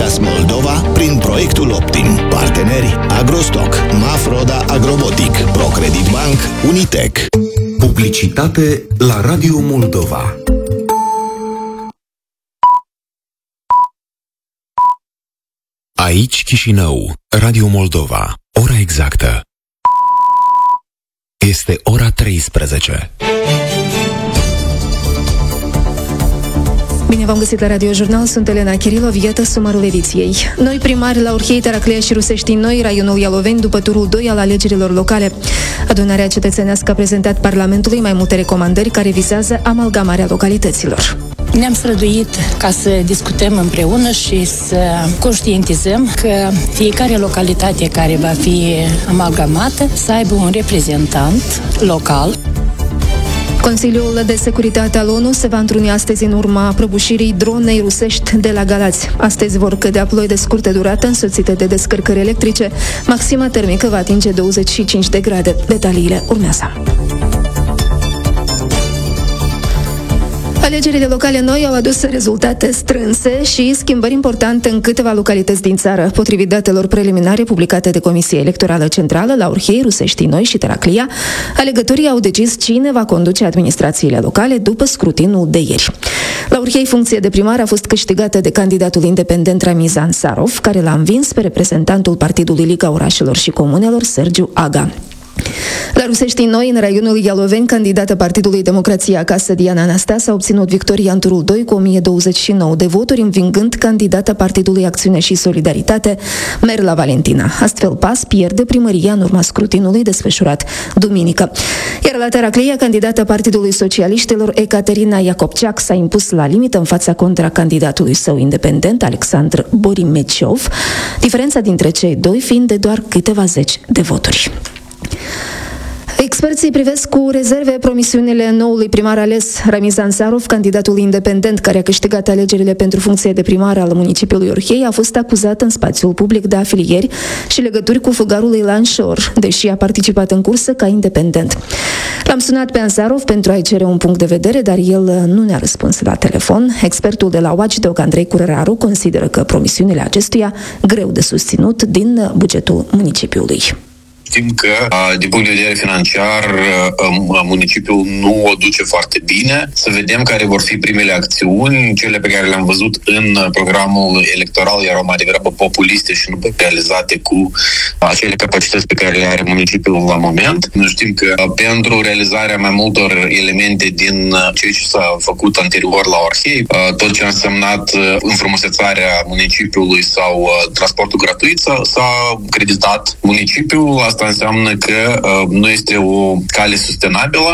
Agrigas Moldova prin proiectul Optim. Parteneri Agrostock, Mafroda Agrobotic, Procredit Bank, Unitec. Publicitate la Radio Moldova. Aici Chișinău, Radio Moldova. Ora exactă este ora 13. Bine v-am găsit la Radio Jurnal, sunt Elena Chirilov, iată sumarul ediției. Noi primari la Orhei, Taraclea și Rusești Noi, raionul Ialoveni, după turul 2 al alegerilor locale. Adunarea cetățenească a prezentat Parlamentului mai multe recomandări care vizează amalgamarea localităților. Ne-am străduit ca să discutăm împreună și să conștientizăm că fiecare localitate care va fi amalgamată să aibă un reprezentant local. Consiliul de Securitate al ONU se va întruni astăzi în urma prăbușirii dronei rusești de la Galați. Astăzi vor cădea ploi de scurtă durată însoțite de descărcări electrice. Maxima termică va atinge 25 de grade. Detaliile urmează. Alegerile locale noi au adus rezultate strânse și schimbări importante în câteva localități din țară. Potrivit datelor preliminare publicate de Comisia Electorală Centrală, la Orhei, Rusești Noi și Taraclia, alegătorii au decis cine va conduce administrațiile locale după scrutinul de ieri. La Orhei, funcția de primar a fost câștigată de candidatul independent Ramizan Sarov, care l-a învins pe reprezentantul Partidului Liga Orașelor și Comunelor, Sergiu Aga. La Rusești Noi, în raionul Ialoveni, candidata Partidului Democrația Acasă, Diana Anastas, a obținut victoria în turul 2 cu 1029 de voturi, învingând candidata Partidului Acțiune și Solidaritate, Merla Valentina. Astfel, PAS pierde primăria în urma scrutinului desfășurat duminică. Iar la Taraclia, candidata Partidului Socialiștilor, Ecaterina Iacobceac, s-a impus la limită în fața contracandidatului său independent, Alexandru Borimeciov, diferența dintre cei doi fiind de doar câteva zeci de voturi. Experții privesc cu rezerve promisiunile noului primar ales, Ramizan Sarov, candidatul independent care a câștigat alegerile pentru funcția de primar al municipiului Orhei, a fost acuzat în spațiul public de afilieri și legături cu făgarul Ilan Șor, deși a participat în cursă ca independent. L-am sunat pe Ansarov pentru a-i cere un punct de vedere, dar el nu ne-a răspuns la telefon. Expertul de la Watchdog, Andrei Curăraru, consideră că promisiunile acestuia greu de susținut din bugetul municipiului. Știm că, din punct de vedere financiar, municipiul nu o duce foarte bine. Să vedem care vor fi primele acțiuni. Cele pe care le-am văzut în programul electoral erau mai degrabă populiste și nu realizate cu acele capacități pe care le are municipiul la moment. Noi știm că pentru realizarea mai multor elemente din ceea ce s-a făcut anterior la Orhei, tot ce a însemnat înfrumusețarea municipiului sau transportul gratuit, s-a creditat municipiul. Asta înseamnă că nu este o cale sustenabilă.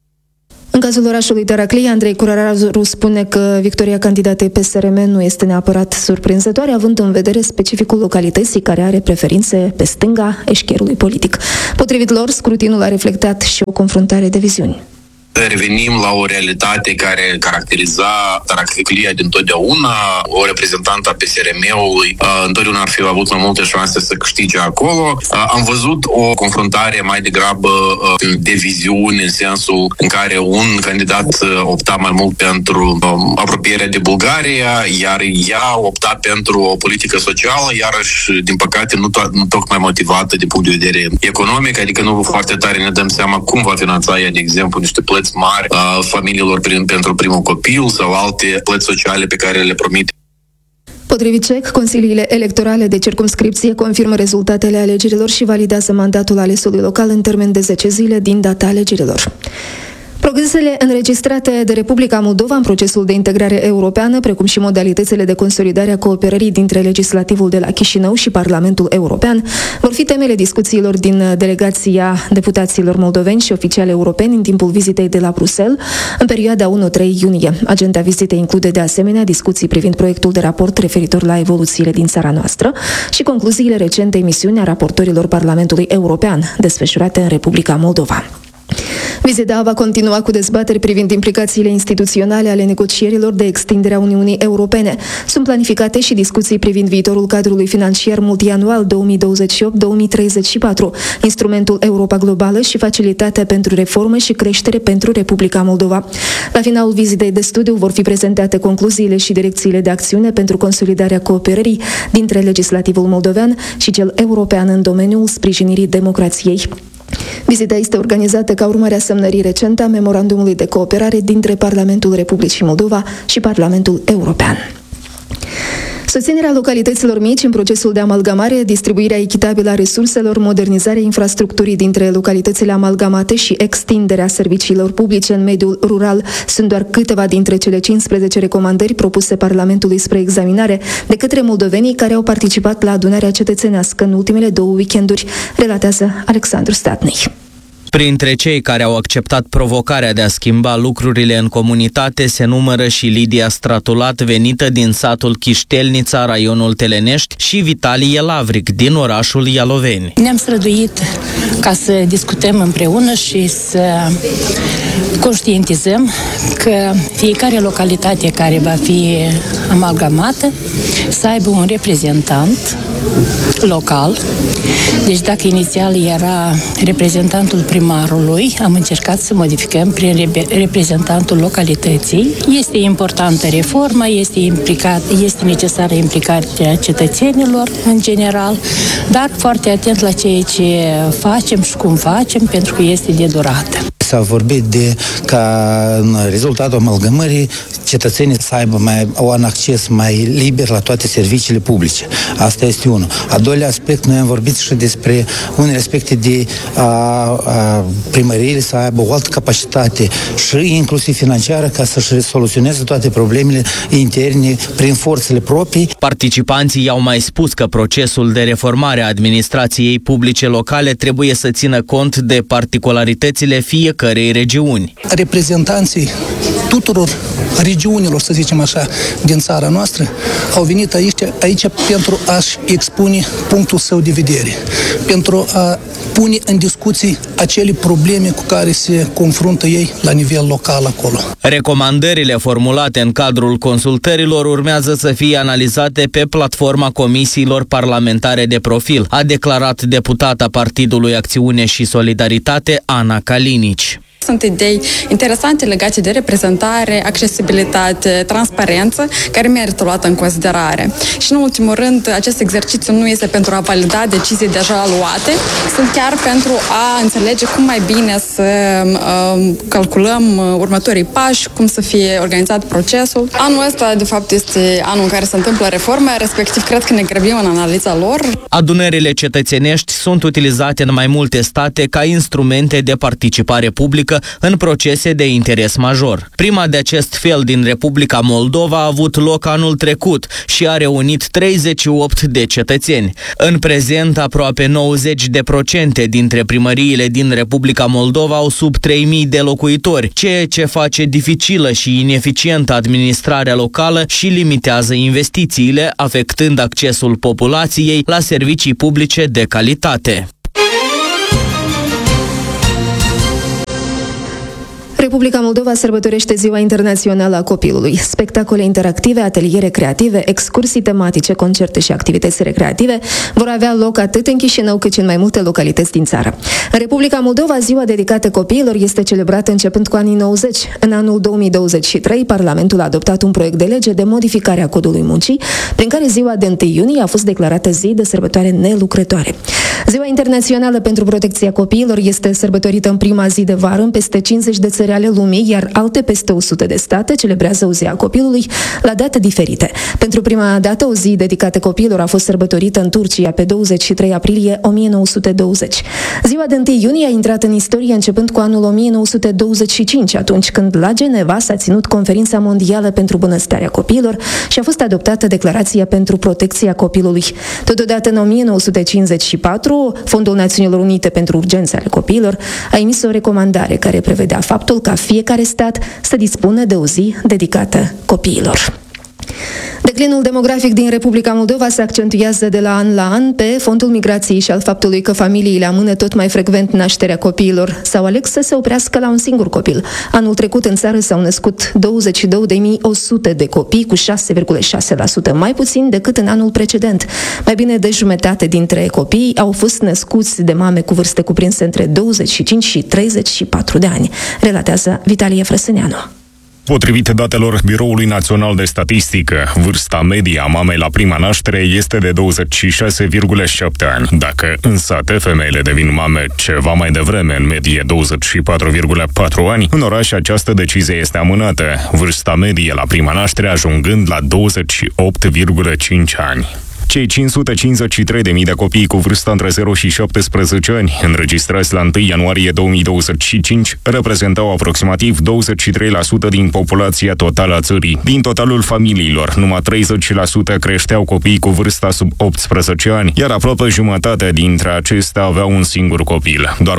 În cazul orașului Taraclia, Andrei Curăraru spune că victoria candidatei PSRM nu este neapărat surprinzătoare, având în vedere specificul localității care are preferințe pe stânga eșcherului politic. Potrivit lor, scrutinul a reflectat și o confruntare de viziuni. Revenim la o realitate care caracteriza Taraclia dintotdeauna. O reprezentantă a PSRM-ului întotdeauna ar fi avut mai multe șanse să câștige acolo. Am văzut o confruntare mai degrabă de viziuni, în sensul în care un candidat opta mai mult pentru apropierea de Bulgaria, iar ea opta pentru o politică socială, iarăși, din păcate, nu tocmai motivată din punct de vedere economic, adică nu foarte tare ne dăm seama cum va finanța ea, de exemplu, niște plăți mari familiilor pentru primul copil sau alte plăți sociale pe care le promite. Potrivit CEC, consiliile electorale de circumscripție confirmă rezultatele alegerilor și validează mandatul alesului local în termen de 10 zile din data alegerilor. Progresele înregistrate de Republica Moldova în procesul de integrare europeană, precum și modalitățile de consolidare a cooperării dintre legislativul de la Chișinău și Parlamentul European, vor fi temele discuțiilor din delegația deputaților moldoveni și oficiali europeni în timpul vizitei de la Bruxelles, în perioada 1-3 iunie. Agenda vizitei include de asemenea discuții privind proiectul de raport referitor la evoluțiile din țara noastră și concluziile recentei misiuni a raportorilor Parlamentului European, desfășurate în Republica Moldova. Vizita va continua cu dezbateri privind implicațiile instituționale ale negocierilor de extindere a Uniunii Europene. Sunt planificate și discuții privind viitorul cadrului financiar multianual 2028-2034, instrumentul Europa Globală și facilitatea pentru reformă și creștere pentru Republica Moldova. La finalul vizitei de studiu vor fi prezentate concluziile și direcțiile de acțiune pentru consolidarea cooperării dintre legislativul moldovean și cel european în domeniul sprijinirii democrației. Vizita este organizată ca urmare a semnării recente a memorandumului de cooperare dintre Parlamentul Republicii Moldova și Parlamentul European. Susținerea localităților mici în procesul de amalgamare, distribuirea echitabilă a resurselor, modernizarea infrastructurii dintre localitățile amalgamate și extinderea serviciilor publice în mediul rural sunt doar câteva dintre cele 15 recomandări propuse Parlamentului spre examinare de către moldovenii care au participat la adunarea cetățenească în ultimele 2 weekenduri, relatează Alexandru Statnei. Printre cei care au acceptat provocarea de a schimba lucrurile în comunitate se numără și Lidia Stratulat, venită din satul Chiștelnița, raionul Telenești, și Vitalie Lavric, din orașul Ialoveni. Ne-am străduit ca să discutăm împreună și să conștientizăm că fiecare localitate care va fi amalgamată să aibă un reprezentant local. Deci dacă inițial era reprezentantul primarului, am încercat să modificăm prin reprezentantul localității. Este importantă reforma, este necesară implicarea cetățenilor în general, dar foarte atent la ceea ce facem și cum facem, pentru că este de durată. S-a vorbit de ca în rezultatul amalgămării cetățenii să aibă un acces mai liber la toate serviciile publice. Asta este unul. A doilea aspect, noi am vorbit și despre unele aspecte de primăriile să aibă o altă capacitate și inclusiv financiară ca să-și soluționeze toate problemele interne prin forțele proprii. Participanții au mai spus că procesul de reformare a administrației publice locale trebuie să țină cont de particularitățile fiecărei regiuni. Reprezentanții tuturor regiunilor, să zicem așa, din țara noastră, au venit aici pentru a-și expune punctul său de vedere, pentru a pune în discuții acele probleme cu care se confruntă ei la nivel local acolo. Recomandările formulate în cadrul consultărilor urmează să fie analizate pe platforma comisiilor parlamentare de profil, a declarat deputata Partidului Acțiune și Solidaritate Ana Calinici. Sunt idei interesante legate de reprezentare, accesibilitate, transparență, care merită luată în considerare. Și, în ultimul rând, acest exercițiu nu este pentru a valida decizii deja luate, sunt chiar pentru a înțelege cum mai bine să calculăm următorii pași, cum să fie organizat procesul. Anul ăsta, de fapt, este anul în care se întâmplă reforma, respectiv cred că ne grăbim în analiza lor. Adunările cetățenești sunt utilizate în mai multe state ca instrumente de participare publică în procese de interes major. Prima de acest fel din Republica Moldova a avut loc anul trecut și a reunit 38 de cetățeni. În prezent, aproape 90% dintre primăriile din Republica Moldova au sub 3000 de locuitori, ceea ce face dificilă și ineficientă administrarea locală și limitează investițiile, afectând accesul populației la servicii publice de calitate. Republica Moldova sărbătorește Ziua Internațională a Copilului. Spectacole interactive, ateliere creative, excursii tematice, concerte și activități recreative vor avea loc atât în Chișinău cât și în mai multe localități din țară. În Republica Moldova, ziua dedicată copiilor este celebrată începând cu anii 90. În anul 2023, Parlamentul a adoptat un proiect de lege de modificare a Codului Muncii, prin care ziua de 1 iunie a fost declarată zi de sărbătoare nelucrătoare. Ziua Internațională pentru Protecția Copiilor este sărbătorită în prima zi de vară în peste 50 de țări ale lumii, iar alte peste 100 de state celebrează o zi a copilului la date diferite. Pentru prima dată, o zi dedicată copiilor a fost sărbătorită în Turcia pe 23 aprilie 1920. Ziua de 1 iunie a intrat în istorie începând cu anul 1925, atunci când la Geneva s-a ținut Conferința Mondială pentru Bunăstarea Copiilor și a fost adoptată Declarația pentru Protecția Copilului. Totodată, în 1954, Fondul Națiunilor Unite pentru Urgențe ale Copiilor a emis o recomandare care prevedea faptul ca fiecare stat să dispună de o zi dedicată copiilor. Declinul demografic din Republica Moldova se accentuează de la an la an pe fondul migrației și al faptului că familiile amână tot mai frecvent nașterea copiilor sau aleg să se oprească la un singur copil. Anul trecut în țară s-au născut 22.100 de copii, cu 6,6% mai puțin decât în anul precedent. Mai bine de jumătate dintre copii au fost născuți de mame cu vârste cuprinse între 25 și 34 de ani, relatează Vitalie Frăsâneanu. Potrivit datelor Biroului Național de Statistică, vârsta medie a mamei la prima naștere este de 26,7 ani. Dacă în sate femeile devin mame ceva mai devreme, în medie 24,4 ani, în oraș această decizie este amânată, vârsta medie la prima naștere ajungând la 28,5 ani. Cei 553.000 de copii cu vârsta între 0 și 17 ani, înregistrați la 1 ianuarie 2025, reprezentau aproximativ 23% din populația totală a țării. Din totalul familiilor, numai 30% creșteau copii cu vârsta sub 18 ani, iar aproape jumătate dintre acestea aveau un singur copil. Doar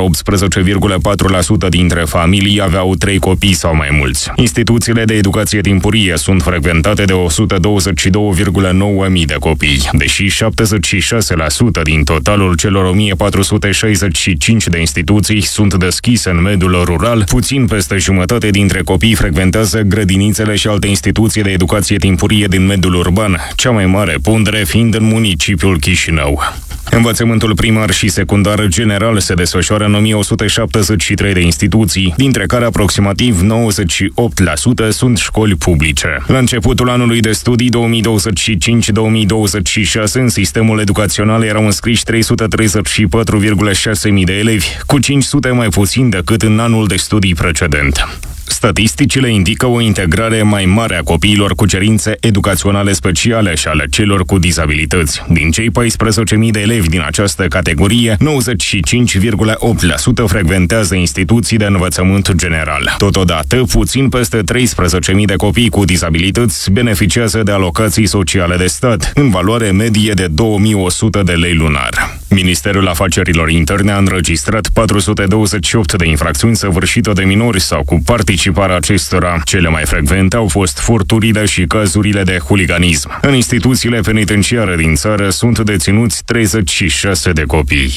18,4% dintre familii aveau 3 copii sau mai mulți. Instituțiile de educație timpurie sunt frecventate de 122,9 mii de copii. Deși 76% din totalul celor 1465 de instituții sunt deschise în mediul rural, puțin peste jumătate dintre copii frecventează grădinițele și alte instituții de educație timpurie din mediul urban, cea mai mare pondere fiind în municipiul Chișinău. Învățământul primar și secundar general se desfășoară în 1173 de instituții, dintre care aproximativ 98% sunt școli publice. La începutul anului de studii 2025-2026, în sistemul educațional erau înscriși 334,6 mii de elevi, cu 500 mai puțin decât în anul de studii precedent. Statisticile indică o integrare mai mare a copiilor cu cerințe educaționale speciale și ale celor cu dizabilități. Din cei 14.000 de elevi din această categorie, 95,8% frecventează instituții de învățământ general. Totodată, puțin peste 13.000 de copii cu dizabilități beneficiază de alocații sociale de stat, în valoare medie de 2.100 de lei lunar. Ministerul Afacerilor Interne a înregistrat 428 de infracțiuni săvârșite de minori sau cu participarea acestora. Cele mai frecvente au fost furturile și cazurile de huliganism. În instituțiile penitenciare din țară sunt deținuți 36 de copii.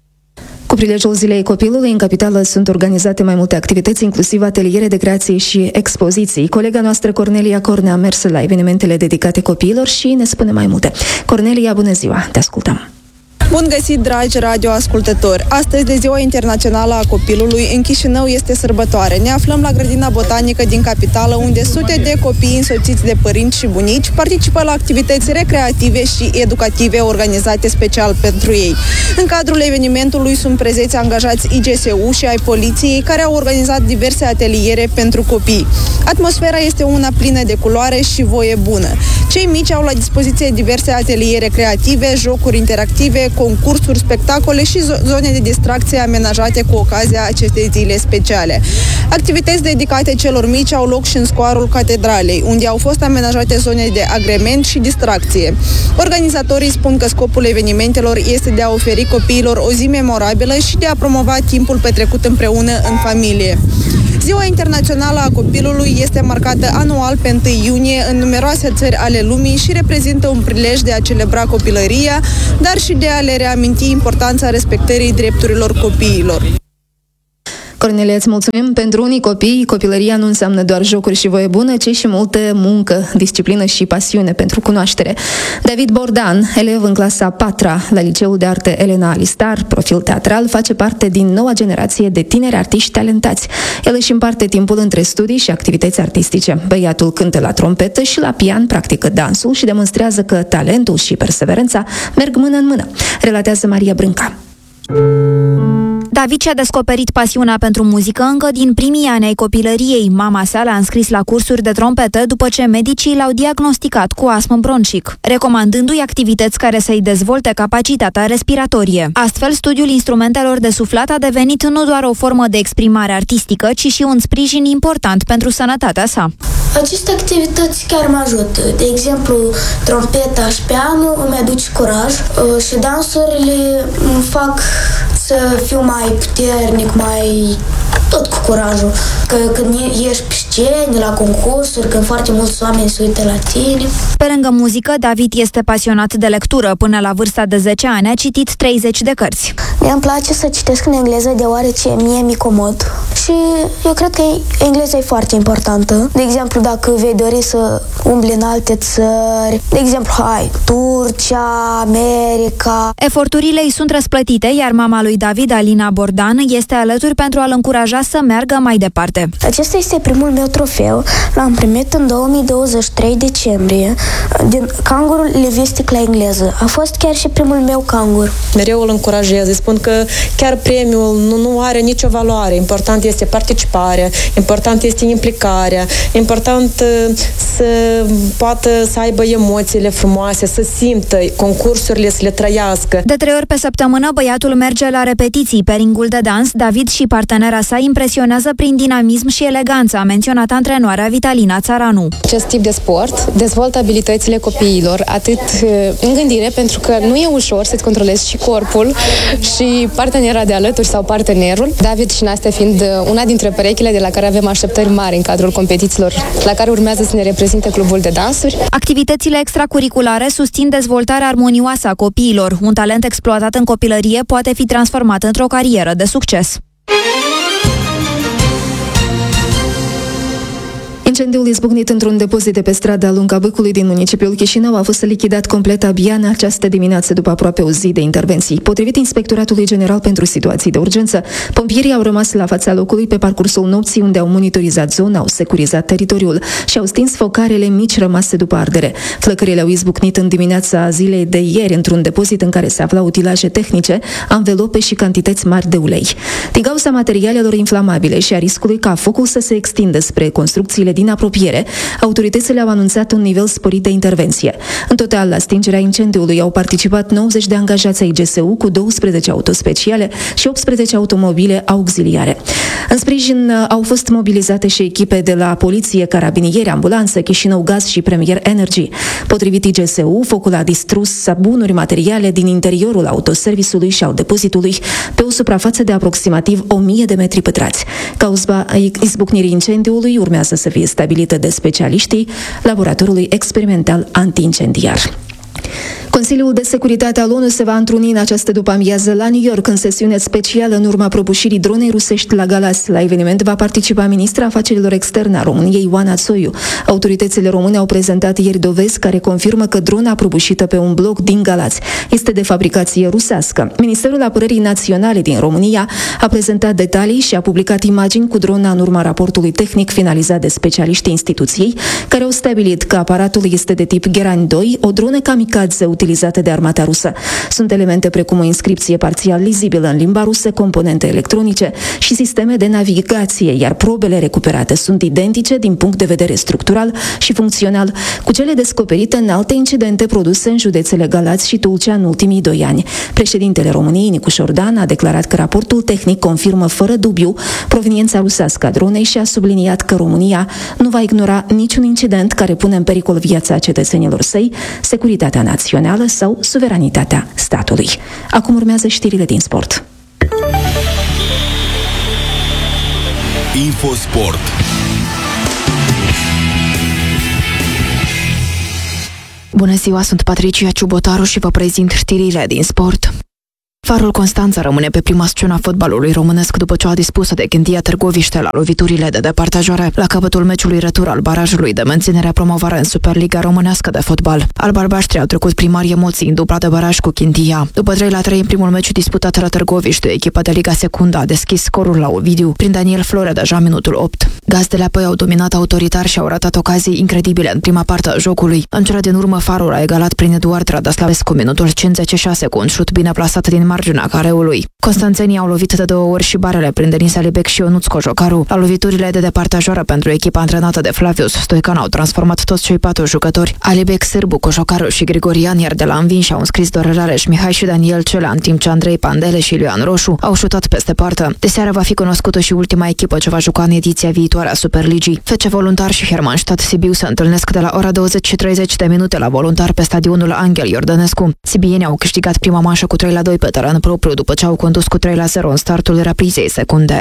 Cu prilejul Zilei Copilului, în capitală sunt organizate mai multe activități, inclusiv ateliere de creație și expoziții. Colega noastră, Cornelia Cornea, a mers la evenimentele dedicate copiilor și ne spune mai multe. Cornelia, bună ziua! Te ascultăm! Bun găsit, dragi radioascultători! Astăzi, de Ziua Internațională a Copilului, în Chișinău este sărbătoare. Ne aflăm la grădina botanică din capitală, unde sute de copii însoțiți de părinți și bunici participă la activități recreative și educative organizate special pentru ei. În cadrul evenimentului sunt prezenți angajați IGSU și ai poliției, care au organizat diverse ateliere pentru copii. Atmosfera este una plină de culoare și voie bună. Cei mici au la dispoziție diverse ateliere creative, jocuri interactive, concursuri, spectacole și zone de distracție amenajate cu ocazia acestei zile speciale. Activități dedicate celor mici au loc și în scoarul catedralei, unde au fost amenajate zone de agrement și distracție. Organizatorii spun că scopul evenimentelor este de a oferi copiilor o zi memorabilă și de a promova timpul petrecut împreună în familie. Ziua Internațională a Copilului este marcată anual pe 1 iunie în numeroase țări ale lumii și reprezintă un prilej de a celebra copilăria, dar și de a le reaminti importanța respectării drepturilor copiilor. Cornelia, îți mulțumim. Pentru unii copii, copilăria nu înseamnă doar jocuri și voie bună, ci și multă muncă, disciplină și pasiune pentru cunoaștere. David Bordan, elev în clasa 4-a la Liceul de Arte Elena Alistar, profil teatral, face parte din noua generație de tineri artiști talentați. El își împarte timpul între studii și activități artistice. Băiatul cântă la trompetă și la pian, practică dansul și demonstrează că talentul și perseverența merg mână în mână. Relatează Maria Brânca. David și-a descoperit pasiunea pentru muzică încă din primii ani ai copilăriei. Mama sa l-a înscris la cursuri de trompetă după ce medicii l-au diagnosticat cu astmă broncic, recomandându-i activități care să-i dezvolte capacitatea respiratorie. Astfel, studiul instrumentelor de suflat a devenit nu doar o formă de exprimare artistică, ci și un sprijin important pentru sănătatea sa. Aceste activități chiar mă ajută. De exemplu, trompeta și pianul îmi aduce curaj și dansurile îmi fac să fiu mai puternic, mai tot cu curajul. Că când ești pe scene, la concursuri, când foarte mulți oameni se uită la tine. Pe lângă muzică, David este pasionat de lectură. Până la vârsta de 10 ani a citit 30 de cărți. Mi-mi place să citesc în engleză deoarece mie mi-e comod și eu cred că engleza e foarte importantă. De exemplu, dacă vei dori să umbli în alte țări, de exemplu, Turcia, America. Eforturile îi sunt răsplătite, iar mama lui David, Alina Bordan, este alături pentru a-l încuraja să meargă mai departe. Acesta este primul meu trofeu. L-am primit în 2023 decembrie din cangurul lingvistic la engleză. A fost chiar și primul meu cangur. Mereu îl încurajez, îi spun că chiar premiul nu are nicio valoare. Important este participarea, important este implicarea, important să poată să aibă emoțiile frumoase, să simtă concursurile, să le trăiască. De 3 ori pe săptămână, băiatul merge la repetiții. Pe ringul de dans, David și partenera sa impresionează prin dinamism și eleganță, a menționat antrenoarea Vitalina Țaranu. Acest tip de sport dezvoltă abilitățile copiilor, atât în gândire, pentru că nu e ușor să-ți controlezi și corpul și partenera de alături sau partenerul. David și Nastea fiind una dintre perechile de la care avem așteptări mari în cadrul competițiilor la care urmează să ne reprezinte clubul de dansuri. Activitățile extracurriculare susțin dezvoltarea armonioasă a copiilor. Un talent exploatat în copilărie poate fi transformat într-o carieră de succes. Incendiul izbucnit într-un depozit de pe strada Lunga Bâcului din municipiul Chișinău a fost lichidat complet abia în această dimineață după aproape o zi de intervenții. Potrivit Inspectoratului General pentru Situații de Urgență, pompierii au rămas la fața locului pe parcursul nopții, unde au monitorizat zona, au securizat teritoriul și au stins focarele mici rămase după ardere. Flăcările au izbucnit în dimineața zilei de ieri într-un depozit în care se aflau utilaje tehnice, anvelope și cantități mari de ulei. Din cauza materialelor inflamabile și a riscului ca focul să se extindă spre construcțiile din apropiere, autoritățile au anunțat un nivel sporit de intervenție. În total, la stingerea incendiului au participat 90 de angajați ai GSU cu 12 autospeciale și 18 automobile auxiliare. În sprijin au fost mobilizate și echipe de la poliție, carabinieri, ambulanță, Chișinău Gaz și Premier Energy. Potrivit IGSU, focul a distrus bunuri materiale din interiorul autoservisului și al depozitului pe o suprafață de aproximativ 1000 de metri pătrați. Cauza izbucnirii incendiului urmează să fie stabilită de specialiștii laboratorului experimental antiincendiar. Consiliul de Securitate al ONU se va întruni în această după-amiază la New York în sesiune specială în urma prăbușirii dronei rusești la Galați. La eveniment va participa ministra afacerilor externe a României, Oana Țoiu. Autoritățile române au prezentat ieri dovezi care confirmă că drona prăbușită pe un bloc din Galați este de fabricație rusească. Ministerul Apărării Naționale din România a prezentat detalii și a publicat imagini cu drona în urma raportului tehnic finalizat de specialiștii instituției, care au stabilit că aparatul este de tip Gherani 2, o dronă kamikaze utilizate de armata rusă. Sunt elemente precum o inscripție parțial lizibilă în limba rusă, componente electronice și sisteme de navigație, iar probele recuperate sunt identice din punct de vedere structural și funcțional cu cele descoperite în alte incidente produse în județele Galați și Tulcea în ultimii 2 ani. Președintele României, Nicu Șordan, a declarat că raportul tehnic confirmă fără dubiu proveniența rusească a dronei și a subliniat că România nu va ignora niciun incident care pune în pericol viața cetățenilor săi, securitatea națională sau suveranitatea statului. Acum urmează știrile din sport. Infosport. Bună ziua, sunt Patricia Ciubotaru și vă prezint știrile din sport. Farul Constanța rămâne pe prima scenă a fotbalului românesc după ce a dispus de Gândia Târgoviște la loviturile de departajare la capătul meciului retur al barajului de menținere promovare în Superliga Românească de fotbal. Albarbaștri au trecut prin mari emoții în dupla de baraj cu Gândia. După 3-3 în primul meci disputat la Târgoviște, echipa de Liga Secundă a deschis scorul la Ovidiu prin Daniel Flore deja minutul 8. Gazdele apoi au dominat autoritar și au ratat ocazii incredibile în prima parte a jocului. În cele din urmă, Farul a egalat prin Eduard Radaslavescu minutul 56 cu un șut bine plasat din marginea careului. Constanțenii au lovit de 2 ori și barele prin Denis Alibec și Ionuț Cojocaru. La loviturile de departajare pentru echipa antrenată de Flavius Stoican au transformat toți cei 4 jucători: Alibec, Sârbu, Cojocaru și Grigorian, iar de la învinși au înscris doar Rareș, Mihai și Daniel Celea, în timp ce Andrei Pandele și Ioan Roșu au șutat peste poartă. De seară va fi cunoscută și ultima echipă ce va juca în ediția viitoare a Superligii. FC Voluntar și Hermannstadt Sibiu se întâlnesc de la ora 20:30 la Voluntar pe stadionul Angel Iordănescu. Sibienii au câștigat prima manșă cu 3-2 pe teren propriu după ce au condus cu 3-0 în startul reprizei secunde.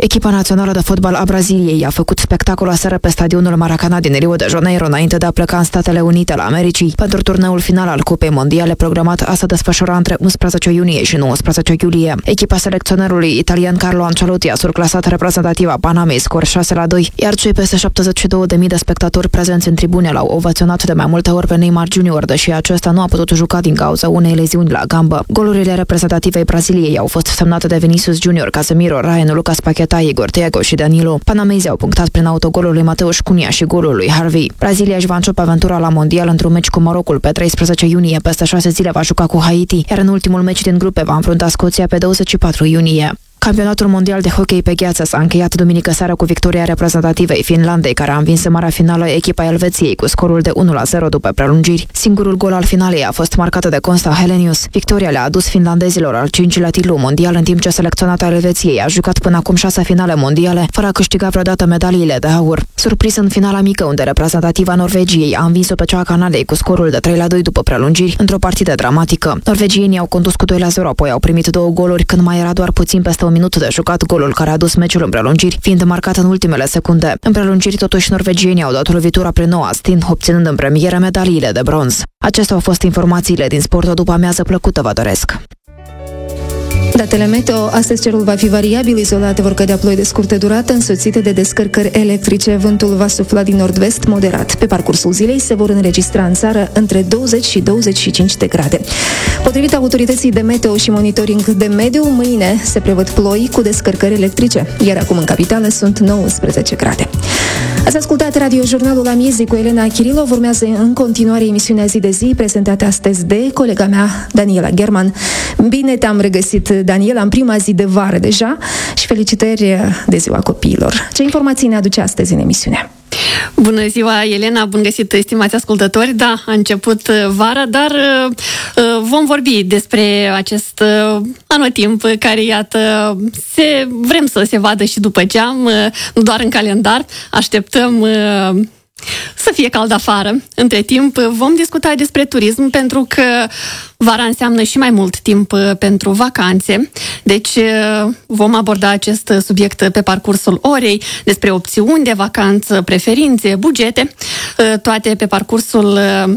Echipa națională de fotbal a Braziliei a făcut spectacol aseară pe stadionul Maracanã din Rio de Janeiro înainte de a pleca în Statele Unite ale Americii pentru turneul final al Cupei Mondiale programat a se desfășura între 11 iunie și 19 iulie. Echipa selecționerului italian Carlo Ancelotti a surclasat reprezentativa Panamei scor 6-2, iar cei peste 72.000 de spectatori prezenți în tribune l-au ovaționat de mai multe ori pe Neymar Junior, deși acesta nu a putut juca din cauza unei leziuni la gambă. Golurile reprezentativei Braziliei au fost semnate de Vinicius Junior, Casemiro, Ryan, Lucas Paquetá, Igor Thiago și Danilo. Panamezii au punctat prin autogolul lui Mateus Cunha și golul lui Harvey. Brazilia își va începe aventura la mondial într-un meci cu Marocul pe 13 iunie, peste 6 zile va juca cu Haiti, iar în ultimul meci din grupe va înfrunta Scoția pe 24 iunie. Campionatul mondial de hockey pe gheață s-a încheiat duminică seara cu victoria reprezentativei Finlandei, care a învins în marea finală echipa Elveției cu scorul de 1-0 după prelungiri. Singurul gol al finalei a fost marcat de Consta Helenius. Victoria le-a adus finlandezilor al 5-lea titlu mondial, în timp ce selecționata Elveției a jucat până acum 6 finale mondiale, fără a câștiga vreodată medaliile de aur. Surpris în finala mică, unde reprezentativa Norvegiei a învins-o pe cea a Canadei cu scorul de 3-2 după prelungiri, într-o partidă dramatică. Norvegienii au condus cu 2-0, apoi au primit 2 goluri când mai era doar puțin peste un minut de jucat, golul care a dus meciul în prelungiri, fiind marcat în ultimele secunde. În prelungiri, totuși, norvegienii au dat lovitura prin Noah Stin, obținând în premieră medaliile de bronz. Acestea au fost informațiile din sport. O după amiază plăcută vă doresc. Datele meteo, astăzi cerul va fi variabil, izolate vor cădea ploi de scurtă durată, însoțite de descărcări electrice. Vântul va sufla din nord-vest moderat. Pe parcursul zilei se vor înregistra în țară între 20 și 25 de grade. Potrivit autorității de meteo și monitoring de mediu, mâine se prevăd ploi cu descărcări electrice, iar acum în capitală sunt 19 grade. Ați ascultat Radio-Jurnalul Amiezii cu Elena Chirilov. Urmează în continuare emisiunea Zi de Zi, prezentată astăzi de colega mea, Daniela German. Bine te-am regăsit, Daniela, în prima zi de vară deja și felicitări de Ziua Copiilor. Ce informații ne aduce astăzi în emisiune? Bună ziua, Elena, bun găsit, stimați ascultători. Da, a început vara, dar vom vorbi despre acest anotimp care, iată, vrem să se vadă și după geam, nu doar în calendar. Așteptăm să fie cald afară. Între timp vom discuta despre turism, pentru că vara înseamnă și mai mult timp pentru vacanțe. Deci vom aborda acest subiect pe parcursul orei, despre opțiuni de vacanță, preferințe, bugete, toate pe parcursul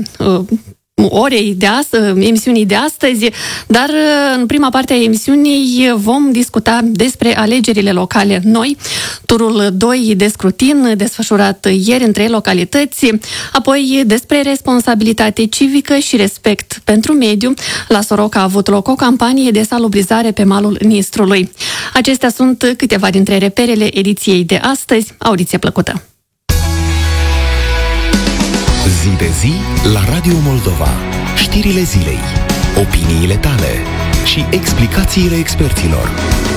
orei de emisiunii de astăzi, dar în prima parte a emisiunii vom discuta despre alegerile locale noi, turul 2 de scrutin desfășurat ieri în 3 localități, apoi despre responsabilitate civică și respect pentru mediu. La Soroca a avut loc o campanie de salubrizare pe malul Nistrului. Acestea sunt câteva dintre reperele ediției de astăzi. Audiție plăcută! Zi de zi la Radio Moldova. Știrile zilei, opiniile tale și explicațiile experților.